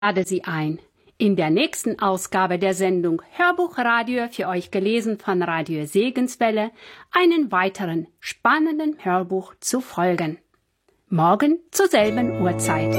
lade Sie ein, in der nächsten Ausgabe der Sendung Hörbuchradio für euch gelesen von Radio Segenswelle einen weiteren spannenden Hörbuch zu folgen. Morgen zur selben Uhrzeit.